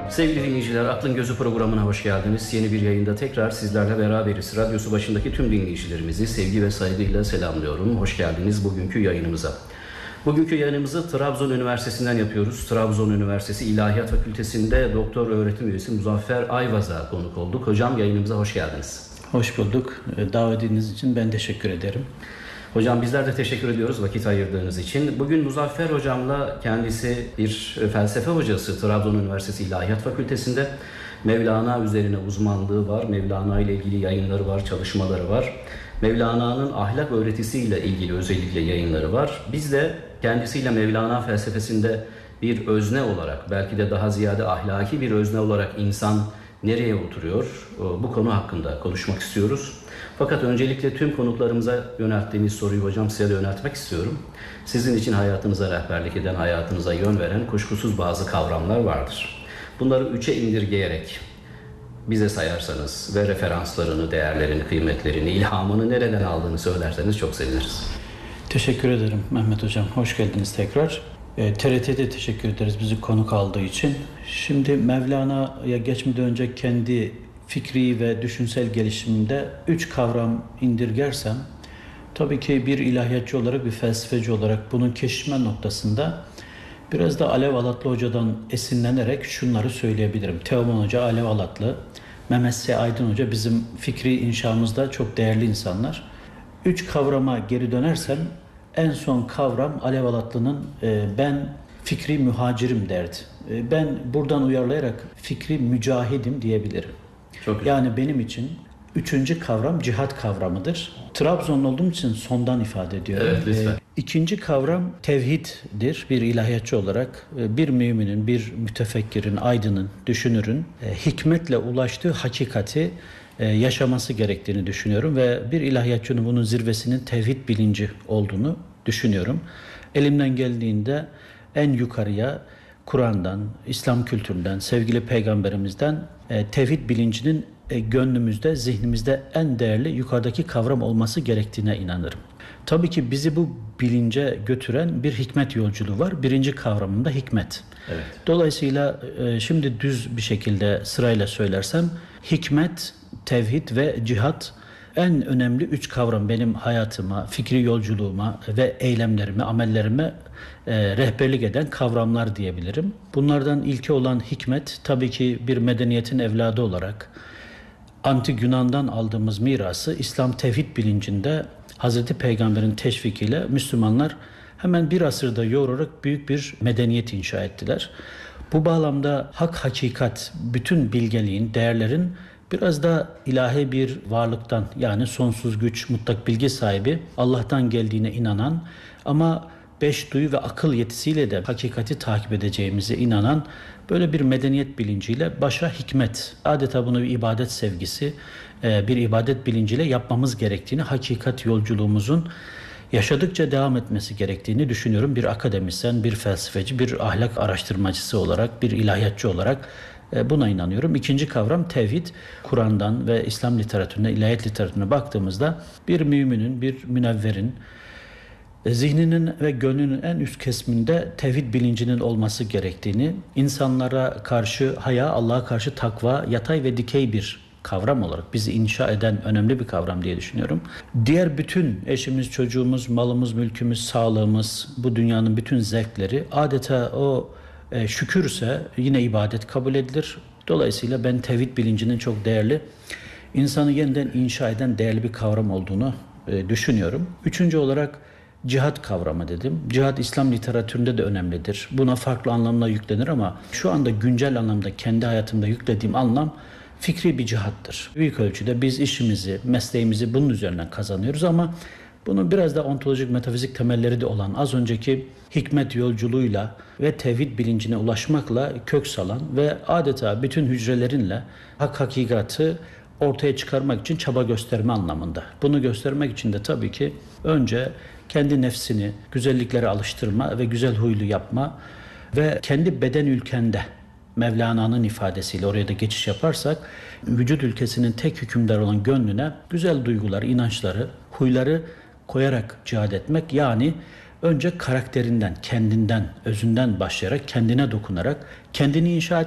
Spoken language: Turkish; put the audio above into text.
Sevgili dinleyiciler, Aklın Gözü programına hoş geldiniz. Yeni bir yayında tekrar sizlerle beraberiz. Radyosu başındaki tüm dinleyicilerimizi sevgi ve saygıyla selamlıyorum. Hoş geldiniz bugünkü yayınımıza. Bugünkü yayınımızı Trabzon Üniversitesi'nden yapıyoruz. Trabzon Üniversitesi İlahiyat Fakültesi'nde doktor öğretim üyesi Muzaffer Ayvaz'a konuk olduk. Hocam, yayınımıza hoş geldiniz. Hoş bulduk. Davetiniz için ben teşekkür ederim. Hocam, bizler de teşekkür ediyoruz vakit ayırdığınız için. Bugün Muzaffer Hocam'la, kendisi bir felsefe hocası, Trabzon Üniversitesi İlahiyat Fakültesi'nde Mevlana üzerine uzmanlığı var. Mevlana ile ilgili yayınları var, çalışmaları var. Mevlana'nın ahlak öğretisiyle ilgili özellikle yayınları var. Biz de kendisiyle Mevlana felsefesinde bir özne olarak, belki de daha ziyade ahlaki bir özne olarak insan nereye oturuyor? Bu konu hakkında konuşmak istiyoruz. Fakat öncelikle tüm konuklarımıza yönelttiğimiz soruyu hocam size de yöneltmek istiyorum. Sizin için hayatınıza rehberlik eden, hayatınıza yön veren kuşkusuz bazı kavramlar vardır. Bunları 3'e indirgeyerek bize sayarsanız ve referanslarını, değerlerini, kıymetlerini, ilhamını nereden aldığını söylerseniz çok seviniriz. Teşekkür ederim Mehmet Hocam. Hoş geldiniz tekrar. TRT'de teşekkür ederiz bizi konuk aldığı için. Şimdi Mevlana'ya geçmeden önce kendi fikri ve düşünsel gelişimimde 3 kavram indirgersem, tabii ki bir ilahiyatçı olarak, bir felsefeci olarak bunun keşfime noktasında biraz da Alev Alatlı Hoca'dan esinlenerek şunları söyleyebilirim. Teoman Hoca, Alev Alatlı, Mehmet S. Aydın Hoca bizim fikri inşamızda çok değerli insanlar. 3 kavrama geri dönersem, en son kavram Alev Alatlı'nın ben fikri mühacirim derdi. Ben buradan uyarlayarak fikri mücahidim diyebilirim. Yani benim için 3. kavram cihat kavramıdır. Trabzonlu olduğum için sondan ifade ediyorum. Evet, lütfen. 2. kavram tevhiddir. Bir ilahiyatçı olarak bir müminin, bir mütefekkirin, aydının, düşünürün hikmetle ulaştığı hakikati yaşaması gerektiğini düşünüyorum ve bir ilahiyatçının bunun zirvesinin tevhid bilinci olduğunu düşünüyorum. Elimden geldiğinde en yukarıya Kur'an'dan, İslam kültüründen, sevgili peygamberimizden tevhid bilincinin gönlümüzde, zihnimizde en değerli yukarıdaki kavram olması gerektiğine inanırım. Tabii ki bizi bu bilince götüren bir hikmet yolculuğu var. 1. kavramında hikmet. Evet. Dolayısıyla şimdi düz bir şekilde sırayla söylersem, hikmet, tevhid ve cihat en önemli 3 kavram benim hayatıma, fikri yolculuğuma ve eylemlerime, amellerime rehberlik eden kavramlar diyebilirim. Bunlardan ilki olan hikmet, tabii ki bir medeniyetin evladı olarak Antik Yunan'dan aldığımız mirası İslam tevhid bilincinde Hazreti Peygamber'in teşvikiyle Müslümanlar hemen bir asırda yoğurarak büyük bir medeniyet inşa ettiler. Bu bağlamda hak, hakikat, bütün bilgeliğin, değerlerin biraz da ilahi bir varlıktan, yani sonsuz güç, mutlak bilgi sahibi Allah'tan geldiğine inanan ama 5 duyu ve akıl yetisiyle de hakikati takip edeceğimize inanan böyle bir medeniyet bilinciyle başa hikmet, adeta bunu bir ibadet sevgisi, bir ibadet bilinciyle yapmamız gerektiğini, hakikat yolculuğumuzun yaşadıkça devam etmesi gerektiğini düşünüyorum. Bir akademisyen, bir felsefeci, bir ahlak araştırmacısı olarak, bir ilahiyatçı olarak buna inanıyorum. 2. kavram tevhid. Kur'an'dan ve İslam literatürüne, ilahiyat literatürüne baktığımızda bir müminin, bir münevverin zihninin ve gönlünün en üst kesminde tevhid bilincinin olması gerektiğini, insanlara karşı haya, Allah'a karşı takva, yatay ve dikey bir kavram olarak bizi inşa eden önemli bir kavram diye düşünüyorum. Diğer bütün eşimiz, çocuğumuz, malımız, mülkümüz, sağlığımız, bu dünyanın bütün zevkleri adeta o şükürse yine ibadet kabul edilir. Dolayısıyla ben tevhid bilincinin çok değerli, insanı yeniden inşa eden değerli bir kavram olduğunu düşünüyorum. 3. olarak cihat kavramı dedim. Cihat İslam literatüründe de önemlidir. Buna farklı anlamlar yüklenir ama şu anda güncel anlamda kendi hayatımda yüklediğim anlam fikri bir cihattır. Büyük ölçüde biz işimizi, mesleğimizi bunun üzerinden kazanıyoruz ama bunun biraz da ontolojik, metafizik temelleri de olan az önceki hikmet yolculuğuyla ve tevhid bilincine ulaşmakla kök salan ve adeta bütün hücrelerinle hak hakikati ortaya çıkarmak için çaba gösterme anlamında. Bunu göstermek için de tabii ki önce kendi nefsini güzelliklere alıştırma ve güzel huylu yapma ve kendi beden ülkende Mevlana'nın ifadesiyle oraya da geçiş yaparsak vücut ülkesinin tek hükümdar olan gönlüne güzel duyguları, inançları, huyları koyarak cihad etmek, yani önce karakterinden, kendinden, özünden başlayarak, kendine dokunarak, kendini inşa